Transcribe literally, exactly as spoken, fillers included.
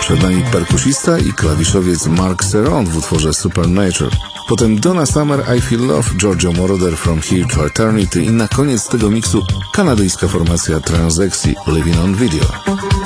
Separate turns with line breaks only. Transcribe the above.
Przed nami perkusista i klawiszowiec Mark Serron w utworze Supernature. Potem Donna Summer, I Feel Love, Giorgio Moroder, From Here to Eternity i na koniec tego miksu kanadyjska formacja Transexy, Living on Video.